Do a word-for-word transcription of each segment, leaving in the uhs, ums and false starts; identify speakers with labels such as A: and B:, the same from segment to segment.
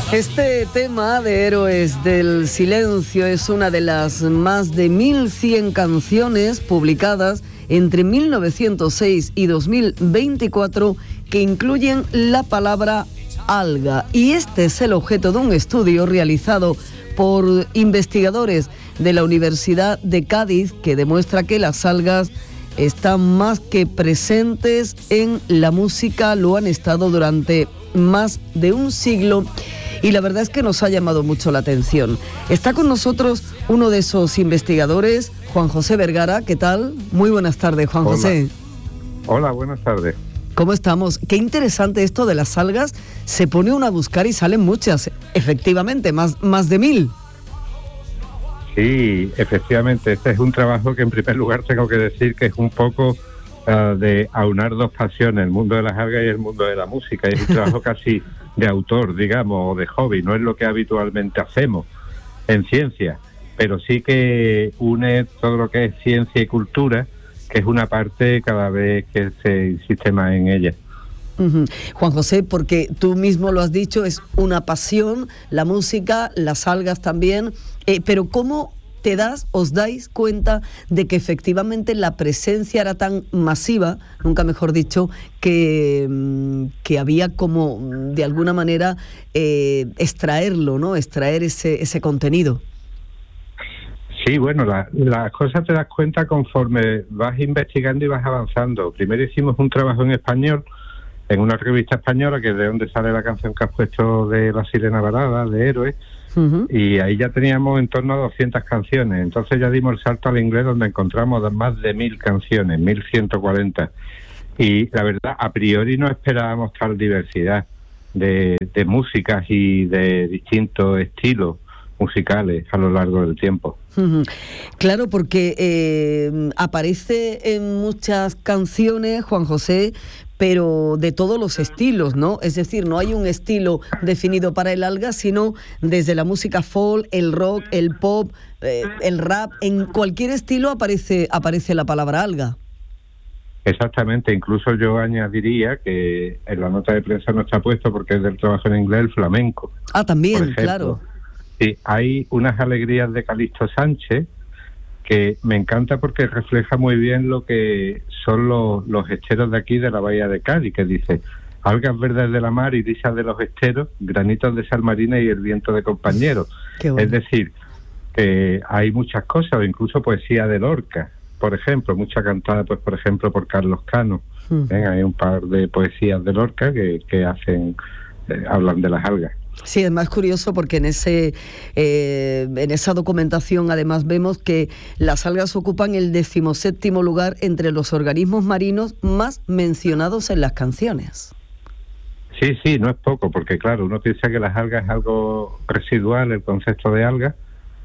A: Este tema de Héroes del Silencio es una de las más de mil cien canciones publicadas entre mil novecientos seis y dos mil veinticuatro que incluyen la palabra alga. Y este es el objeto de un estudio realizado por investigadores de la Universidad de Cádiz que demuestra que las algas están más que presentes en la música, lo han estado durante más de un siglo. Y la verdad es que nos ha llamado mucho la atención. Está con nosotros uno de esos investigadores, Juan José Vergara. ¿Qué tal? Muy buenas tardes, Juan
B: Hola.
A: José.
B: Hola, buenas tardes.
A: ¿Cómo estamos? Qué interesante esto de las algas. Se pone uno a buscar y salen muchas, efectivamente, más, más de mil.
B: Sí, efectivamente, este es un trabajo que en primer lugar tengo que decir que es un poco uh, de aunar dos pasiones, el mundo de las algas y el mundo de la música. Es un trabajo casi de autor, digamos, o de hobby, no es lo que habitualmente hacemos en ciencia, pero sí que une todo lo que es ciencia y cultura, que es una parte cada vez que se insiste más en ella.
A: Uh-huh. Juan José, porque tú mismo lo has dicho, es una pasión, la música, las algas también, eh, pero ¿cómo te das, os dais cuenta de que efectivamente la presencia era tan masiva, nunca mejor dicho, que, que había como de alguna manera eh, extraerlo, ¿no? Extraer ese, ese contenido?
B: Sí, bueno, las la cosas te das cuenta conforme vas investigando y vas avanzando. Primero hicimos un trabajo en español, en una revista española, que es de donde sale la canción que has puesto de La Sirena Varada, de Héroes, uh-huh. Y ahí ya teníamos en torno a doscientas canciones. Entonces ya dimos el salto al inglés, donde encontramos más de mil canciones, mil ciento cuarenta. Y la verdad, a priori no esperábamos tal diversidad de, de músicas y de distintos estilos musicales a lo largo del tiempo.
A: Uh-huh. Claro, porque eh, aparece en muchas canciones, Juan José, pero de todos los estilos, ¿no? Es decir, no hay un estilo definido para el alga, sino desde la música folk, el rock, el pop, eh, el rap, en cualquier estilo aparece aparece la palabra alga.
B: Exactamente, incluso yo añadiría que en la nota de prensa no está puesto porque es del trabajo en inglés, el flamenco.
A: Ah, también, claro.
B: Sí, hay unas alegrías de Calixto Sánchez que me encanta porque refleja muy bien lo que son los, los esteros de aquí de la bahía de Cádiz, que dice: algas verdes de la mar y risas de los esteros, granitos de sal marina y el viento de compañeros. Bueno. Es decir, que hay muchas cosas, o incluso poesía de Lorca, por ejemplo, mucha cantada, pues por ejemplo, por Carlos Cano. Uh-huh. ¿Eh? Hay un par de poesías de Lorca que, que hacen, eh, hablan de las algas.
A: Sí, es más curioso porque en ese eh, en esa documentación además vemos que las algas ocupan el decimoséptimo lugar entre los organismos marinos más mencionados en las canciones.
B: Sí, sí, no es poco, porque claro, uno piensa que las algas es algo residual, el concepto de algas,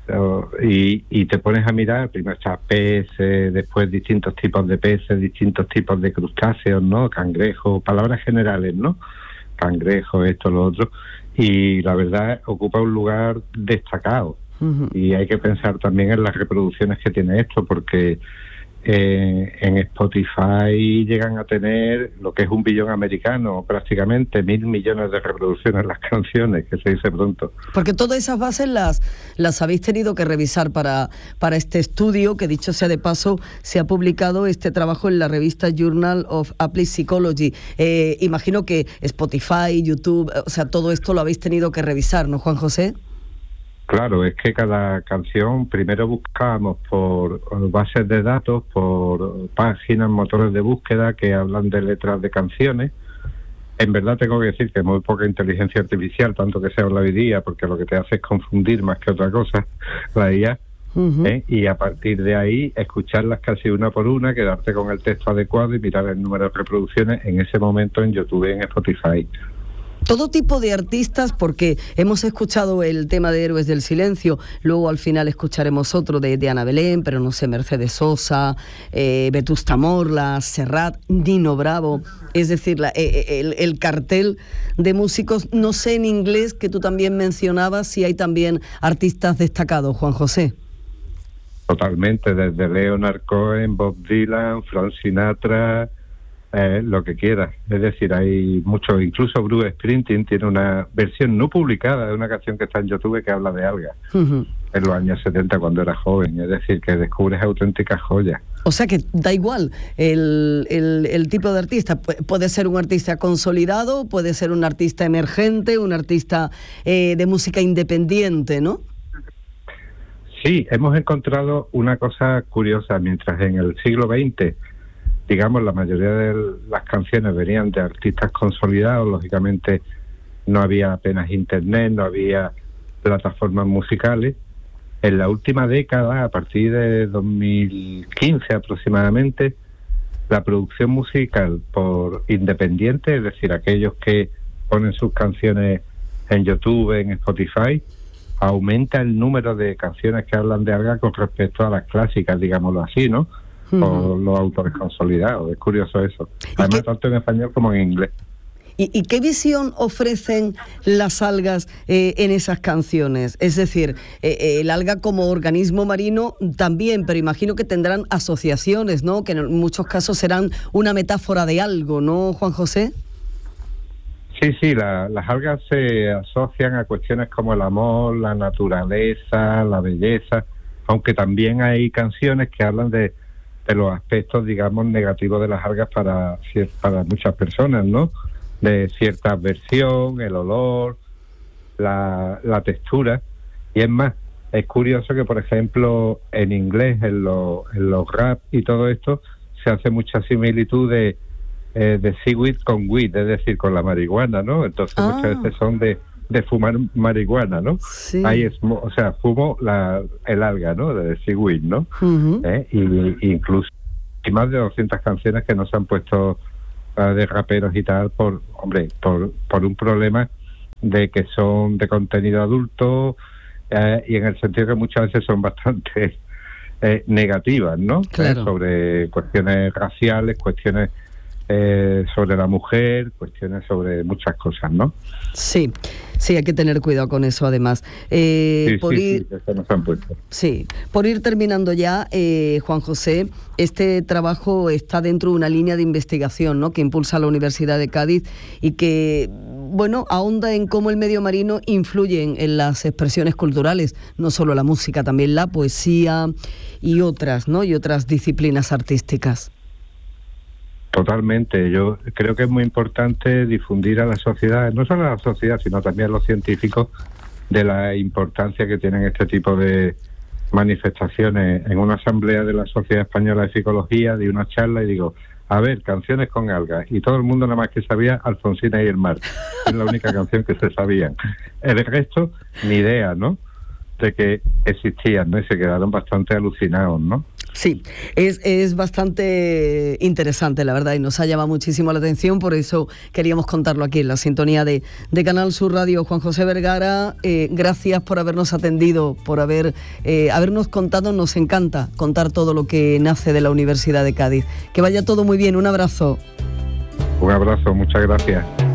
B: y, y te pones a mirar, primero está peces, después distintos tipos de peces, distintos tipos de crustáceos, ¿no? Cangrejos, palabras generales, ¿no? Cangrejo, esto, lo otro, y la verdad ocupa un lugar destacado. Uh-huh. Y hay que pensar también en las reproducciones que tiene esto, porque eh, en Spotify llegan a tener lo que es un billón americano, prácticamente mil millones de reproducciones las canciones, que se dice pronto.
A: Porque todas esas bases las las habéis tenido que revisar para, para este estudio, que dicho sea de paso, se ha publicado este trabajo en la revista Journal of Applied Psychology. Eh, imagino que Spotify, YouTube, o sea, todo esto lo habéis tenido que revisar, ¿no, Juan José?
B: Claro, es que cada canción primero buscábamos por bases de datos, por páginas, motores de búsqueda que hablan de letras de canciones. En verdad tengo que decir que muy poca inteligencia artificial, tanto que se habla hoy día, porque lo que te hace es confundir más que otra cosa, la I A. Uh-huh. ¿eh? Y a partir de ahí escucharlas casi una por una, quedarte con el texto adecuado y mirar el número de reproducciones en ese momento en YouTube y en Spotify.
A: Todo tipo de artistas, porque hemos escuchado el tema de Héroes del Silencio, luego al final escucharemos otro de, de Ana Belén, pero no sé, Mercedes Sosa, eh, Vetusta Morla, Serrat, Nino Bravo, es decir, la, eh, el, el cartel de músicos, no sé en inglés, que tú también mencionabas, si hay también artistas destacados, Juan José.
B: Totalmente, desde Leonard Cohen, Bob Dylan, Frank Sinatra, eh, lo que quieras. Es decir, hay mucho, incluso Bruce Springsteen tiene una versión no publicada de una canción que está en YouTube que habla de algas, uh-huh. en los años setenta cuando era joven. Es decir, que descubres auténticas joyas.
A: O sea que da igual el, el, el tipo de artista. Pu- puede ser un artista consolidado, puede ser un artista emergente, un artista eh, de música independiente, ¿no?
B: Sí, hemos encontrado una cosa curiosa. Mientras en el siglo veinte, digamos, la mayoría de las canciones venían de artistas consolidados, lógicamente no había apenas internet, no había plataformas musicales. En la última década, a partir de dos mil quince aproximadamente, la producción musical por independientes, es decir, aquellos que ponen sus canciones en YouTube, en Spotify, aumenta el número de canciones que hablan de algas con respecto a las clásicas, digámoslo así, ¿no? Uh-huh. O los autores consolidados. Es curioso eso. Además, tanto en español como en inglés.
A: ¿Y, y qué visión ofrecen las algas eh, en esas canciones? Es decir, eh, eh, el alga como organismo marino también, pero imagino que tendrán asociaciones, ¿no? Que en muchos casos serán una metáfora de algo, ¿no, Juan José?
B: Sí, sí, la, las algas se asocian a cuestiones como el amor, la naturaleza, la belleza, aunque también hay canciones que hablan de, de los aspectos, digamos, negativos de las algas para, para muchas personas, ¿no? De cierta aversión, el olor, la, la textura. Y es más, es curioso que, por ejemplo, en inglés, en, lo, en los rap y todo esto, se hace mucha similitud de, eh, de seaweed con weed, es decir, con la marihuana, ¿no? Entonces ah. muchas veces son de, de fumar marihuana, ¿no?
A: Sí.
B: Ahí es, o sea, fumo la, el alga, ¿no? De seaweed, ¿no? Uh-huh. ¿Eh? Y, y incluso hay más de doscientas canciones que no se han puesto de raperos y tal, por hombre, por, por un problema de que son de contenido adulto eh, y en el sentido que muchas veces son bastante eh, negativas, ¿no?
A: Claro.
B: Eh, sobre cuestiones raciales, cuestiones eh, sobre la mujer, cuestiones sobre muchas cosas, ¿no?
A: Sí, sí, hay que tener cuidado con eso además. Eh,
B: sí,
A: por
B: sí,
A: ir,
B: sí, eso nos han puesto.
A: Sí, por ir terminando ya, eh, Juan José, este trabajo está dentro de una línea de investigación, ¿no?, que impulsa la Universidad de Cádiz y que, bueno, ahonda en cómo el medio marino influye en, en las expresiones culturales, no solo la música, también la poesía y otras, ¿no?, y otras disciplinas artísticas.
B: Totalmente. Yo creo que es muy importante difundir a la sociedad, no solo a la sociedad, sino también a los científicos, de la importancia que tienen este tipo de manifestaciones. En una asamblea de la Sociedad Española de Psicología di una charla y digo, a ver, canciones con algas, y todo el mundo nada más que sabía Alfonsina y el mar. Es la única canción que se sabían. El resto, ni idea, ¿no?, de que existían, ¿no? Y se quedaron bastante alucinados, ¿no?
A: Sí, es, es bastante interesante, la verdad, y nos ha llamado muchísimo la atención, por eso queríamos contarlo aquí en la sintonía de, de Canal Sur Radio. Juan José Vergara, eh, gracias por habernos atendido, por haber eh, habernos contado. Nos encanta contar todo lo que nace de la Universidad de Cádiz. Que vaya todo muy bien, un abrazo.
B: Un abrazo, muchas gracias.